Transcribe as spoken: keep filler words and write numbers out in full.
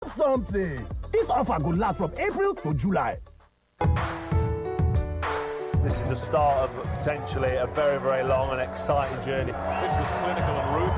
something. This offer go last from April to July. This is the start of potentially a very, very long and exciting journey. This was clinical and ruthless.